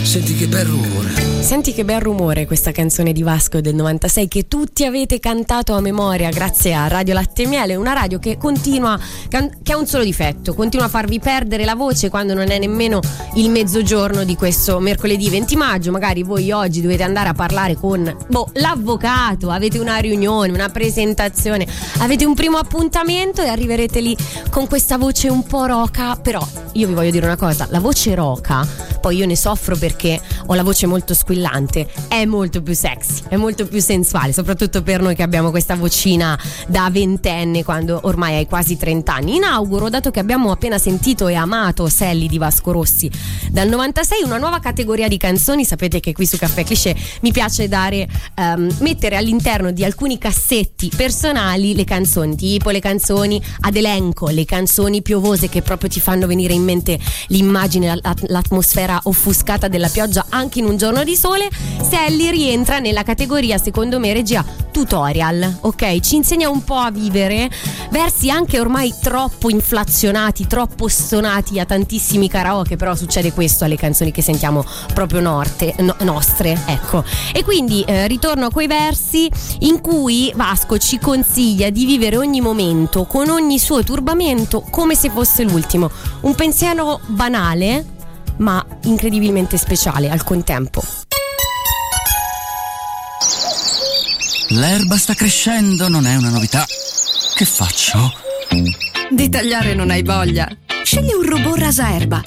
Senti che bel rumore. Senti che bel rumore, questa canzone di Vasco del 96 che tutti avete cantato a memoria grazie a Radio Latte e Miele, una radio che continua, che ha un solo difetto, continua a farvi perdere la voce quando non è nemmeno il mezzogiorno di questo mercoledì 20 maggio. Magari voi oggi dovete andare a parlare con l'avvocato, avete una riunione, una presentazione, avete un primo appuntamento e arriverete lì con questa voce un po' roca. Però io vi voglio dire una cosa, la voce roca, poi io ne soffro perché ho la voce molto squillante, è molto più sexy, è molto più sensuale, soprattutto per noi che abbiamo questa vocina da ventenne quando ormai hai quasi 30 anni. Inauguro, dato che abbiamo appena sentito e amato Sally di Vasco Rossi dal 96, una nuova categoria di canzoni. Sapete che qui su Caffè Cliché mi piace mettere all'interno di alcuni cassetti personali le canzoni, tipo le canzoni ad elenco, le canzoni piovose che proprio ti fanno venire in mente l'immagine, l'atmosfera offuscata della pioggia anche in un giorno di sole. Sally rientra nella categoria, secondo me, regia tutorial, ok? Ci insegna un po' a vivere versi anche ormai troppo inflazionati, troppo stonati a tantissimi karaoke, però succede questo alle canzoni che sentiamo proprio nostre, ecco. E quindi ritorno a quei versi in cui Vasco ci consiglia di vivere ogni momento con ogni suo turbamento come se fosse l'ultimo, un pensiero banale ma incredibilmente speciale al contempo. L'erba sta crescendo, non è una novità. Che faccio? Di tagliare non hai voglia? Scegli un robot rasa erba.